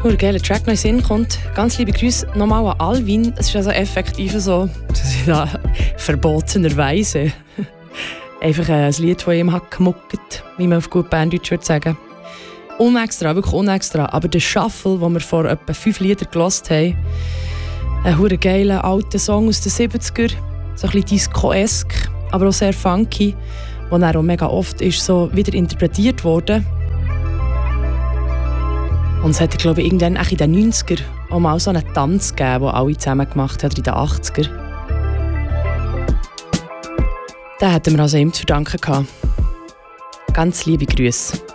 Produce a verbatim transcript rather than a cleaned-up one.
ein geiler Track noch in den Sinn kommt. Ganz liebe Grüße nochmal an Alvin. Es ist also effektiv so, dass ich da verbotenerweise einfach ein Lied von ihm hat gemuckt, wie man auf gut Berndeutsch würde sagen. Unextra, wirklich unextra. Aber der Shuffle, den wir vor etwa fünf Liedern gehört haben, ein hure geiler alter Song aus den siebziger, so ein bisschen disco-esk, aber auch sehr funky, der dann auch mega oft ist so wieder interpretiert wurde. Und es hat, glaube ich, irgendwann auch in den neunziger auch mal so einen Tanz gegeben, den alle zusammen gemacht haben, oder in den achtziger. Den hätten wir also ihm zu verdanken gehabt. Ganz liebe Grüße.